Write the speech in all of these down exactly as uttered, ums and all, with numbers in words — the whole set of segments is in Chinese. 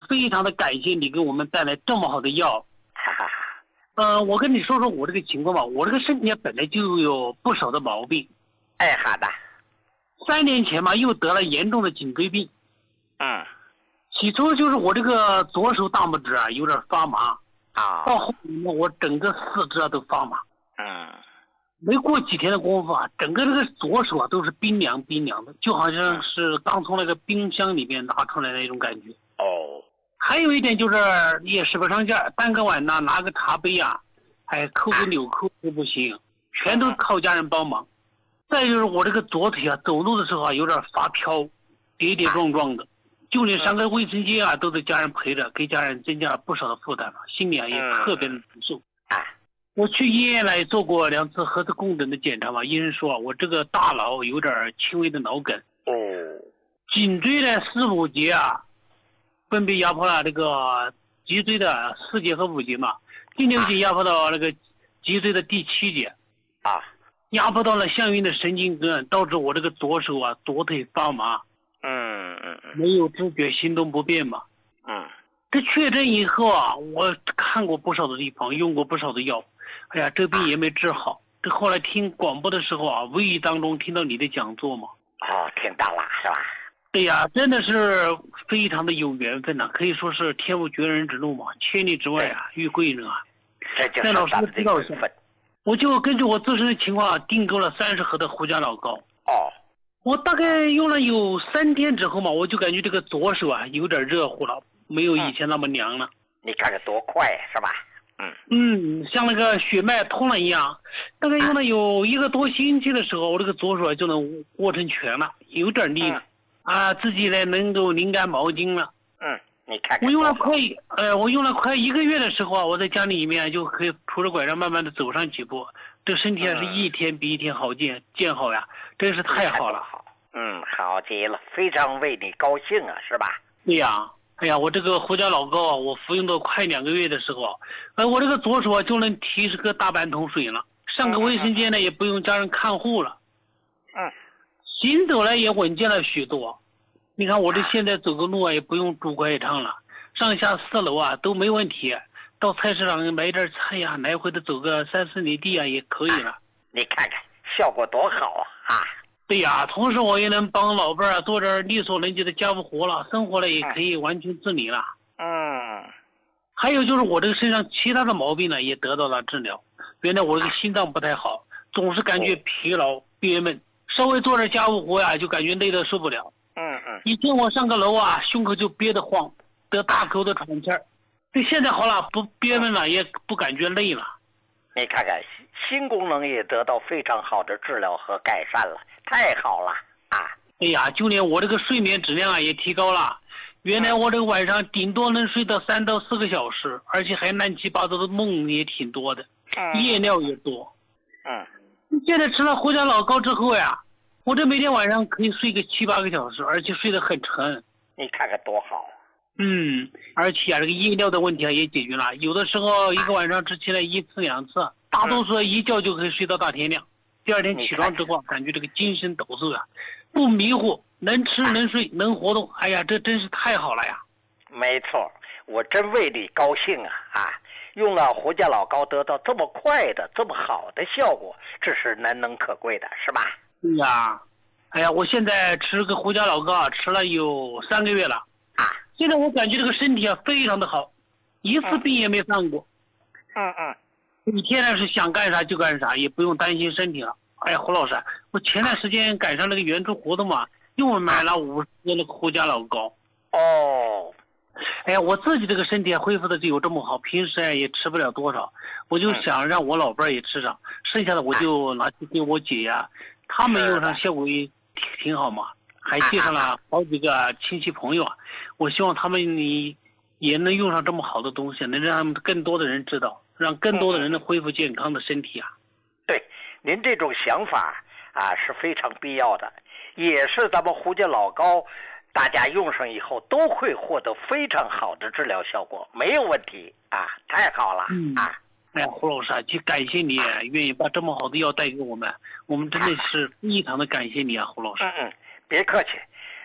非常的感谢你给我们带来这么好的药。 哈哈。 呃，我跟你说说我这个情况吧，我这个身体本来就有不少的毛病。 哎，好的。 三年前嘛，又得了严重的颈椎病。 嗯。 起初就是我这个左手大拇指啊有点发麻。 啊。 到后面呢，我整个四肢啊都发麻。 嗯。 没过几天的功夫啊，整个这个左手啊都是冰凉冰凉的，就好像是刚从那个冰箱里面拿出来的那种感觉。 哦。 还有一点就是也使不上劲儿，搬个碗呐，拿个茶杯啊，哎，扣个纽扣都不行，全都靠家人帮忙。再就是我这个左腿啊，走路的时候啊有点发飘，跌跌撞撞的，就连上个卫生间啊都得家人陪着，给家人增加了不少的负担了，心里啊也特别的难受。 啊。 我去医院来做过两次核磁共振的检查嘛，医生说我这个大脑有点轻微的脑梗。 哦。 颈椎的四五节啊，分别压迫了这个脊椎的四节和五节嘛，第六节压迫到那个脊椎的第七节。 啊。 压迫到了相应的神经根，导致我这个左手啊左腿发麻。 嗯嗯嗯。 没有知觉，行动不便嘛。 嗯。 这确诊以后啊，我看过不少的地方，用过不少的药。哎呀，这病也没治好。这后来听广播的时候啊，无意当中听到你的讲座嘛。 哦，听到了是吧？ 对呀，真的是非常的有缘分呐、啊，可以说是天无绝人之路嘛，千里之外啊遇贵人啊。 这就是咱们的缘分。 我就根据我自身的情况、啊、订购了三十盒的胡椒老膏。 哦。 我大概用了有三天之后嘛，我就感觉这个左手啊有点热乎了，没有以前那么凉了。 嗯、你看看多快是吧？嗯嗯，像那个血脉通了一样。大概用了有一个多星期的时候，我这个左手就能握成拳了，有点力了。嗯、啊，自己呢能够拧干毛巾了。 嗯，你看看。 我用了快呃，我用了快一个月的时候啊，我在家里面就可以拄着拐杖慢慢的走上几步，这身体啊是一天比一天好健健好呀，真是太好了。 嗯，好极了，非常为你高兴啊，是吧？ 对呀。哎呀，我这个胡椒老膏啊，我服用到快两个月的时候，呃，我这个左手啊就能提个大半桶水了，上个卫生间呢也不用家人看护了， 嗯， 行走呢也稳健了许多。你看我这现在走个路啊也不用拄拐杖了，上下四楼啊都没问题，到菜市场买点菜呀，来回的走个三四里地啊也可以了。 你看看效果多好啊！啊。 对呀，同时我也能帮老伴儿做点力所能及的家务活了，生活了也可以完全自理了。 嗯。 还有就是我这个身上其他的毛病呢也得到了治疗。原来我这个心脏不太好，总是感觉疲劳憋闷，稍微做点家务活呀就感觉累得受不了。 嗯嗯。 以前我上个楼啊，胸口就憋得慌，得大口的喘气儿。这现在好了，不憋闷了，也不感觉累了。 你看看，心功能也得到非常好的治疗和改善了，太好了啊！ 哎呀，就连我这个睡眠质量啊也提高了。原来我这个晚上顶多能睡到三到四个小时，而且还乱七八糟的梦也挺多的， 嗯、 夜尿也多。 嗯。 现在吃了胡椒老膏之后呀，我这每天晚上可以睡个七八个小时，而且睡得很沉。 你看看多好。 嗯，而且啊，这个夜尿的问题啊也解决了。有的时候一个晚上只起来一次两次，大多数一觉就可以睡到大天亮。第二天起床之后，感觉这个精神抖擞啊，不迷糊，能吃能睡能活动。哎呀，这真是太好了呀！ 没错，我真为你高兴啊！啊，用了胡椒老膏得到这么快的、这么好的效果，这是难能可贵的，是吧？ 对呀，哎呀，我现在吃个胡椒老膏啊，吃了有三个月了。 啊， 现在我感觉这个身体啊非常的好，一次病也没犯过。 嗯嗯。 一天呢是想干啥就干啥，也不用担心身体了。哎呀，胡老师，我前段时间赶上那个援助活动嘛，又买了五十个那个胡椒老膏。 哦。 哎呀，我自己这个身体恢复的就有这么好，平时也吃不了多少，我就想让我老伴儿也吃上，剩下的我就拿去给我姐呀，他们用上效果也挺好嘛，还介绍了好几个亲戚朋友啊。我希望他们你也能用上这么好的东西，能让他们更多的人知道，让更多的人能恢复健康的身体啊。 对，您这种想法啊是非常必要的，也是咱们胡椒老膏大家用上以后都会获得非常好的治疗效果，没有问题啊，太好了、 嗯、 啊！ 哎呀，胡老师啊，就感谢你愿意把这么好的药带给我们，我们真的是非常的感谢你啊，胡老师。 嗯嗯，别客气。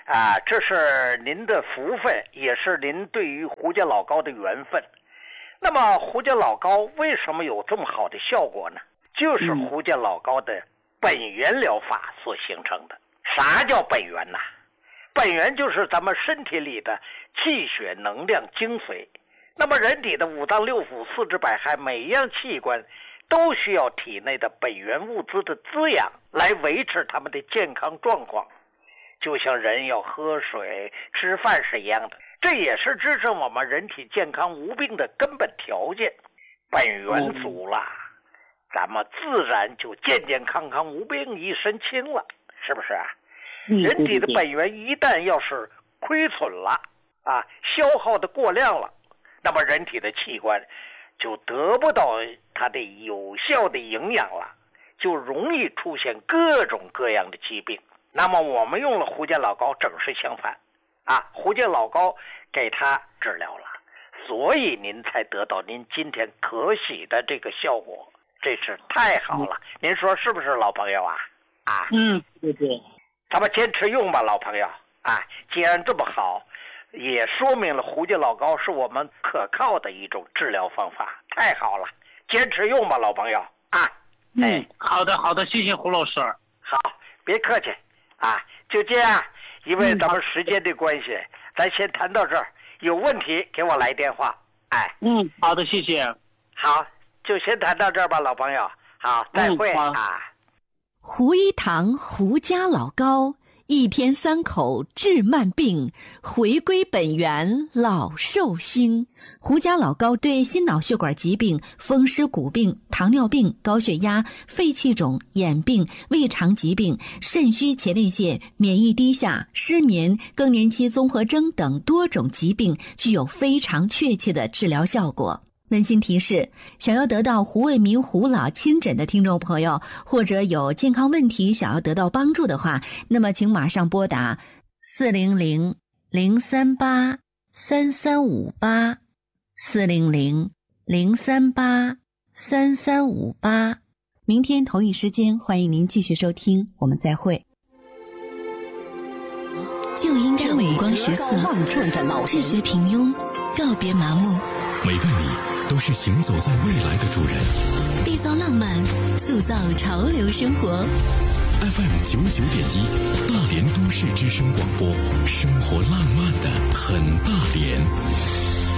啊，这是您的福分，也是您对于胡家老膏的缘分。那么胡家老膏为什么有这么好的效果呢？就是胡家老膏的本源疗法所形成的。啥叫本源呢？本源就是咱们身体里的气血能量精髓。那么人体的五脏六腑四肢百骸，每一样器官都需要体内的本源物资的滋养来维持他们的健康状况，就像人要喝水吃饭是一样的。这也是支撑我们人体健康无病的根本条件。本源足了，咱们自然就健健康康无病一身轻了，是不是啊？人体的本源一旦要是亏损了啊，消耗的过量了，那么人体的器官就得不到它的有效的营养了，就容易出现各种各样的疾病。那么我们用了胡家老膏正是相反啊，胡家老膏给它治疗了，所以您才得到您今天可喜的这个效果，这是太好了。您说是不是，老朋友啊？啊， 嗯，对对。 咱们坚持用吧，老朋友啊！既然这么好，也说明了胡家老膏是我们可靠的一种治疗方法，太好了，坚持用吧，老朋友啊！ 哎，嗯，好的好的，谢谢胡老师。 好，别客气啊，就这样，因为咱们时间的关系，嗯，咱先谈到这儿，有问题给我来电话。哎， 嗯，好的，谢谢。 好，就先谈到这儿吧，老朋友。好，再会，嗯，啊。 胡一堂胡家老膏，一天三口治慢病，回归本源老寿星。胡家老膏对心脑血管疾病、风湿骨病、糖尿病、高血压、肺气肿、眼病、胃肠疾病、肾虚前列腺、免疫低下、失眠、更年期综合征等多种疾病具有非常确切的治疗效果。温馨提示，想要得到胡卫民胡老亲诊的听众朋友，或者有健康问题想要得到帮助的话，那么请马上拨打四零零零三八三三五八 四零零零三八三三五八。明天同一时间，欢迎您继续收听，我们再会。 就应该五光十色，治学平庸，告别麻木。 每个你都是行走在未来的主人， 缔造浪漫，塑造潮流生活。 F M 九九点一，大连都市之声广播，生活浪漫的很大连。